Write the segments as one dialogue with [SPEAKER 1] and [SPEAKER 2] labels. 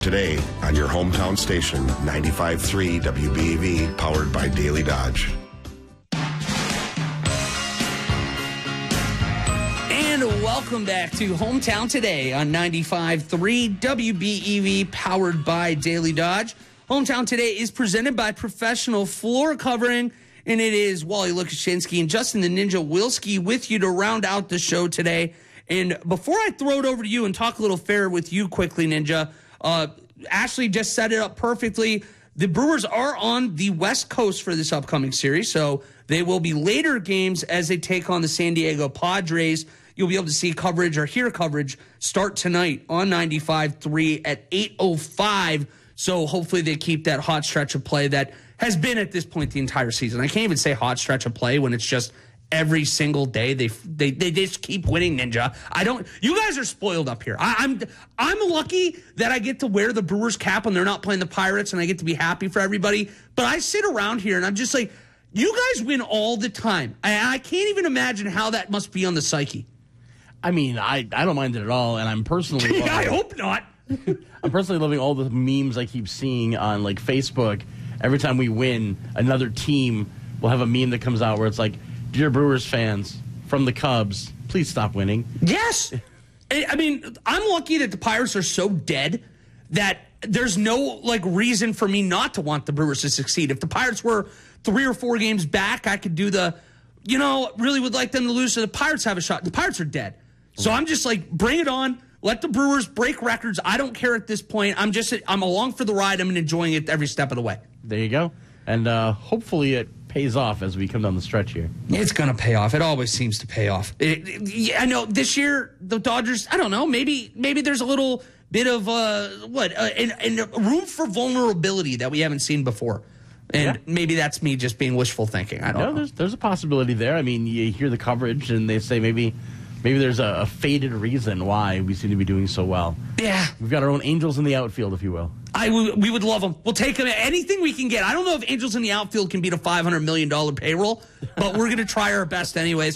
[SPEAKER 1] Today on your hometown station, 95.3 WBAV, powered by Daily Dodge.
[SPEAKER 2] And welcome back to Hometown Today on 95.3 WBEV, powered by Daily Dodge. Hometown Today is presented by Professional Floor Covering, and it is Wally Lukashinsky and Justin the Ninja Wilski with you to round out the show today. And before I throw it over to you and talk a little fair with you quickly, Ninja, Ashley just set it up perfectly. The Brewers are on the West Coast for this upcoming series, so they will be later games as they take on the San Diego Padres. You'll be able to see coverage or hear coverage start tonight on 95.3 at 8:05. So hopefully they keep that hot stretch of play that has been at this point the entire season. I can't even say hot stretch of play when it's just every single day they just keep winning, Ninja. You guys are spoiled up here. I'm lucky that I get to wear the Brewers cap when they're not playing the Pirates, and I get to be happy for everybody. But I sit around here and I'm just like, you guys win all the time. I can't even imagine how that must be on the psyche.
[SPEAKER 3] I mean, I don't mind it at all, and I'm personally
[SPEAKER 2] I hope not.
[SPEAKER 3] I'm personally loving all the memes I keep seeing on like Facebook. Every time we win, another team will have a meme that comes out where it's like, "Dear Brewers fans, from the Cubs, please stop winning."
[SPEAKER 2] Yes. I mean, I'm lucky that the Pirates are so dead that there's no reason for me not to want the Brewers to succeed. If the Pirates were 3 or 4 games back, I could do really would like them to lose so the Pirates have a shot. The Pirates are dead. So I'm just like, bring it on. Let the Brewers break records. I don't care at this point. I'm along for the ride. I'm enjoying it every step of the way.
[SPEAKER 3] There you go. And hopefully it pays off as we come down the stretch here.
[SPEAKER 2] It's going to pay off. It always seems to pay off. I know this year the Dodgers, I don't know, maybe there's a little bit of room for vulnerability that we haven't seen before. And maybe that's me just being wishful thinking. I don't know.
[SPEAKER 3] There's a possibility there. I mean, you hear the coverage and they say maybe there's a faded reason why we seem to be doing so well.
[SPEAKER 2] Yeah.
[SPEAKER 3] We've got our own angels in the outfield, if you will.
[SPEAKER 2] We would love them. We'll take them. Anything we can get. I don't know if Angels in the Outfield can beat a $500 million payroll, but we're going to try our best anyways.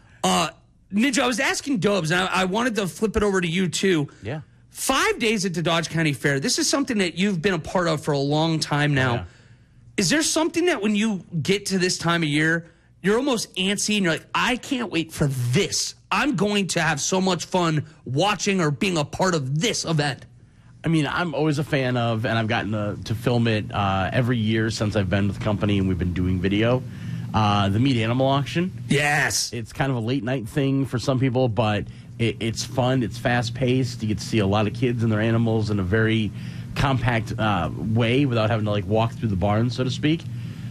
[SPEAKER 2] Ninja, I was asking Dubs, and I wanted to flip it over to you too.
[SPEAKER 3] Yeah.
[SPEAKER 2] 5 days at the Dodge County Fair. This is something that you've been a part of for a long time now.
[SPEAKER 3] Yeah.
[SPEAKER 2] Is there something that when you get to this time of year, you're almost antsy and you're like, I can't wait for this. I'm going to have so much fun watching or being a part of this event.
[SPEAKER 3] I mean, I'm always a fan of, and I've gotten to film it every year since I've been with the company and we've been doing video, the meat animal auction.
[SPEAKER 2] Yes.
[SPEAKER 3] It's kind of a late night thing for some people, but it's fun. It's fast paced. You get to see a lot of kids and their animals in a very compact way without having to walk through the barn, so to speak.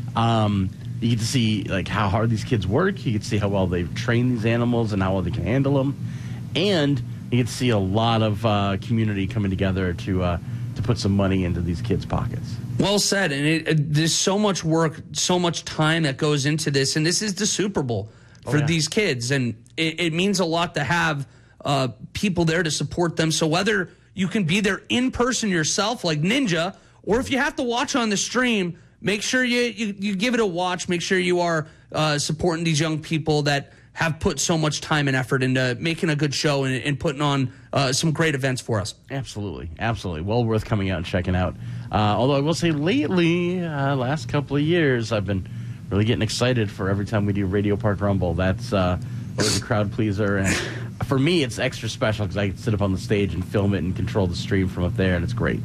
[SPEAKER 3] You get to see how hard these kids work. You get to see how well they've trained these animals and how well they can handle them. And you get to see a lot of community coming together to put some money into these kids' pockets.
[SPEAKER 2] Well said. And there's so much work, so much time that goes into this. And this is the Super Bowl for these kids. And it means a lot to have people there to support them. So whether you can be there in person yourself like Ninja, or if you have to watch on the stream, make sure you give it a watch. Make sure you are supporting these young people that have put so much time and effort into making a good show and putting on some great events for us.
[SPEAKER 3] Absolutely. Absolutely. Well worth coming out and checking out. Although I will say lately, last couple of years, I've been really getting excited for every time we do Radio Park Rumble. That's always a crowd pleaser. And for me, it's extra special because I can sit up on the stage and film it and control the stream from up there, and it's great.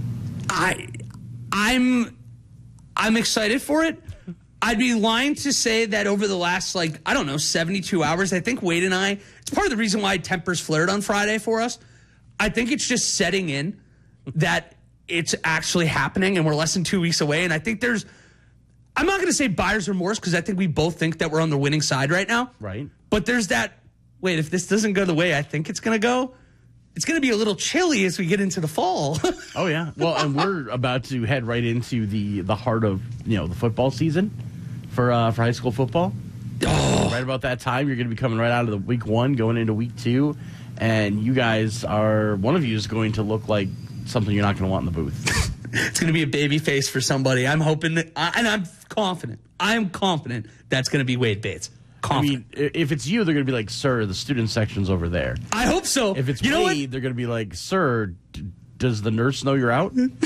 [SPEAKER 2] I'm excited for it. I'd be lying to say that over the last, 72 hours, I think Wade and I, it's part of the reason why tempers flared on Friday for us. I think it's just setting in that it's actually happening and we're less than 2 weeks away. And I think I'm not going to say buyer's remorse because I think we both think that we're on the winning side right now.
[SPEAKER 3] Right.
[SPEAKER 2] But there's that, wait, if this doesn't go the way I think it's going to go, it's going to be a little chilly as we get into the fall.
[SPEAKER 3] Oh, yeah. Well, and we're about to head right into the heart of, the football season for high school football.
[SPEAKER 2] Oh.
[SPEAKER 3] Right about that time, you're going to be coming right out of the week 1, going into week 2. And you guys one of you is going to look like something you're not going to want in the booth.
[SPEAKER 2] It's going to be a baby face for somebody. I'm hoping that, and I'm confident that's going to be Wade Bates. Confident.
[SPEAKER 3] I mean, if it's you, they're going to be like, sir, the student section's over there.
[SPEAKER 2] I hope so.
[SPEAKER 3] If it's Wade, they're going to be like, sir, does the nurse know you're out?